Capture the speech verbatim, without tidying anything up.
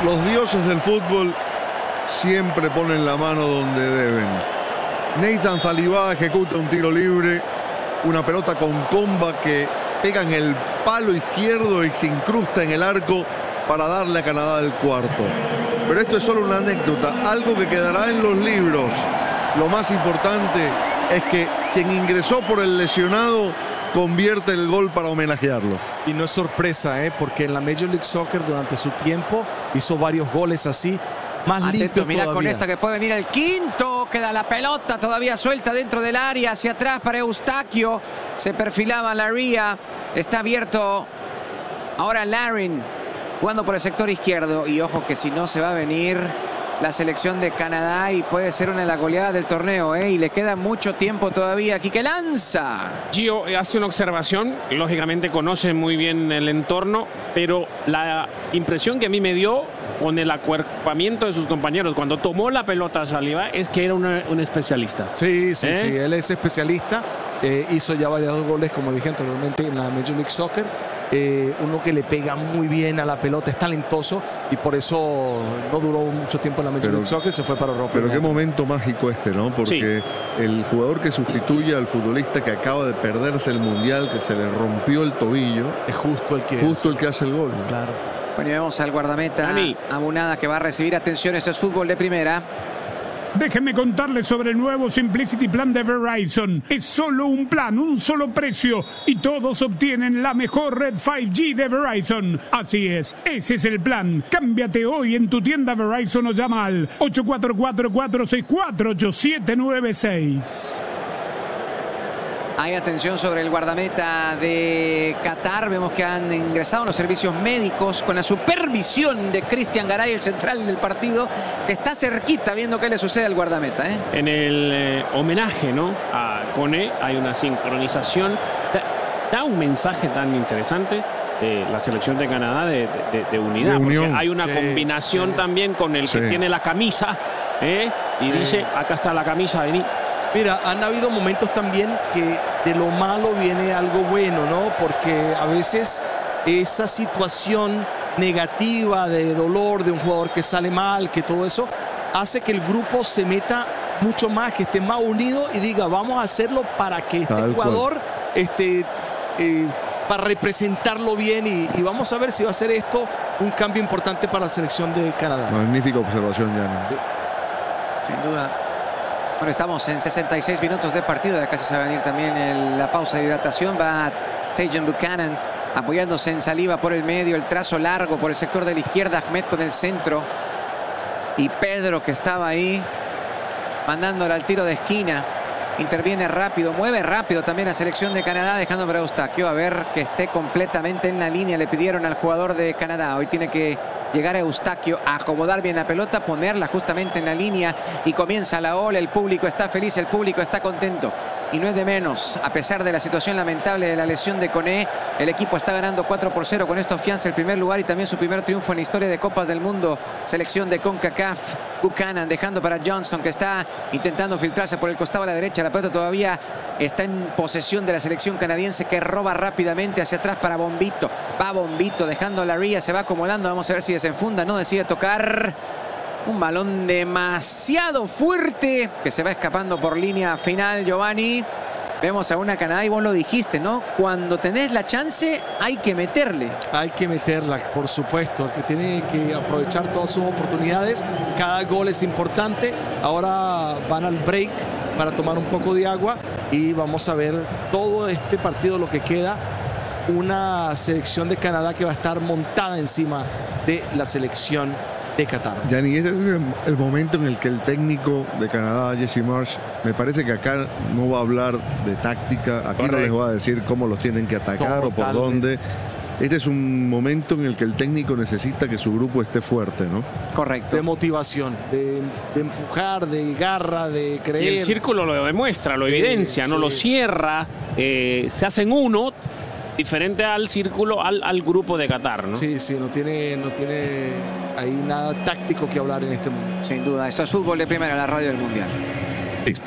los dioses del fútbol siempre ponen la mano donde deben. Nathan Saliba ejecuta un tiro libre, una pelota con comba que pega en el palo izquierdo y se incrusta en el arco para darle a Canadá el cuarto. Pero esto es solo una anécdota, algo que quedará en los libros. Lo más importante es que quien ingresó por el lesionado convierte el gol para homenajearlo. Y no es sorpresa, ¿eh? Porque en la Major League Soccer durante su tiempo hizo varios goles así, más limpios mira todavía. Con esta que puede venir el quinto. Queda la pelota todavía suelta dentro del área, hacia atrás para Eustaquio. Se perfilaba Laryea. Está abierto ahora Larin, jugando por el sector izquierdo. Y ojo que si no se va a venir la selección de Canadá y puede ser una de las goleadas del torneo, ¿eh? Y le queda mucho tiempo todavía. Aquí que lanza. Gio hace una observación, lógicamente conoce muy bien el entorno, pero la impresión que a mí me dio con el acuerpamiento de sus compañeros cuando tomó la pelota Saliba es que era una, un especialista. Sí, sí, ¿Eh? sí, él es especialista. Eh, hizo ya varios goles, como dije anteriormente, en la Major League Soccer. Eh, uno que le pega muy bien a la pelota, es talentoso y por eso no duró mucho tiempo en la Major Pero- League Soccer, se fue para Europa. Pero qué momento mágico este, ¿no? Porque el jugador que sustituye al futbolista que acaba de perderse el Mundial, que se le rompió el tobillo, Es justo el que justo el que hace el gol. Claro. Bueno, y vemos al guardameta Dani. Abunada que va a recibir. Atención, esto es fútbol de primera. Déjenme contarles sobre el nuevo Simplicity Plan de Verizon. Es solo un plan, un solo precio y todos obtienen la mejor red cinco G de Verizon. Así es, ese es el plan. Cámbiate hoy en tu tienda Verizon o llama al ocho cuatro cuatro, cuatro seis cuatro, ocho siete nueve seis. Hay atención sobre el guardameta de Qatar. Vemos que han ingresado los servicios médicos con la supervisión de Cristian Garay, el central del partido, que está cerquita viendo qué le sucede al guardameta, ¿eh? En el eh, homenaje, ¿no?, a Kone hay una sincronización. Da, da un mensaje tan interesante de la selección de Canadá de, de- de unidad. De Porque unión. hay una Sí, combinación sí. también con el que Sí. tiene la camisa, ¿eh? Y Sí. dice, acá está la camisa, vení. Mira, han habido momentos también que de lo malo viene algo bueno, ¿no? Porque a veces esa situación negativa de dolor de un jugador que sale mal, que todo eso, hace que el grupo se meta mucho más, que esté más unido y diga, vamos a hacerlo para que este Tal cual. jugador, este, eh, para representarlo bien y, y vamos a ver si va a ser esto un cambio importante para la selección de Canadá. Magnífica observación, Yanni. Sin duda. Bueno, estamos en sesenta y seis minutos de partido. Ya casi se va a venir también el- la pausa de hidratación. Va Tajon Buchanan apoyándose en Saliba por el medio. El trazo largo por el sector de la izquierda. Ahmed con el centro. Y Pedro, que estaba ahí, mandándola al tiro de esquina. Interviene rápido, mueve rápido también la selección de Canadá, dejando para Eustaquio a ver que esté completamente en la línea. Le pidieron al jugador de Canadá. Hoy tiene que llegar a Eustaquio, a acomodar bien la pelota, ponerla justamente en la línea y comienza la ola. El público está feliz, el público está contento. Y no es de menos, a pesar de la situación lamentable de la lesión de Kone, el equipo está ganando cuatro por cero. Con esto afianza el primer lugar y también su primer triunfo en la historia de Copas del Mundo. Selección de CONCACAF. Buchanan dejando para Johnson, que está intentando filtrarse por el costado a la derecha. La pelota todavía está en posesión de la selección canadiense, que roba rápidamente hacia atrás para Bombito. Va Bombito dejando a Laryea, se va acomodando. Vamos a ver si desenfunda, no decide tocar. Un balón demasiado fuerte que se va escapando por línea final, Giovanni. Vemos a una Canadá y vos lo dijiste, ¿no? Cuando tenés la chance hay que meterle. Hay que meterla, por supuesto, que tiene que aprovechar todas sus oportunidades. Cada gol es importante. Ahora van al break para tomar un poco de agua y vamos a ver todo este partido, lo que queda. Una selección de Canadá que va a estar montada encima de la selección de Qatar. Yanni, este es el momento en el que el técnico de Canadá, Jesse Marsh, me parece que acá no va a hablar de táctica, aquí no Correcto. les va a decir cómo los tienen que atacar o por Totalmente. dónde. Este es un momento en el que el técnico necesita que su grupo esté fuerte, ¿no? Correcto. De motivación, de, de empujar, de garra, de creer. Y el círculo lo demuestra, lo Sí, evidencia, no sí. lo cierra, eh, se hacen uno, diferente al círculo, al, al grupo de Qatar, ¿no? Sí, sí, no tiene, no tiene ahí nada táctico que hablar en este momento. Sin duda. Esto es fútbol de primera, la radio del Mundial.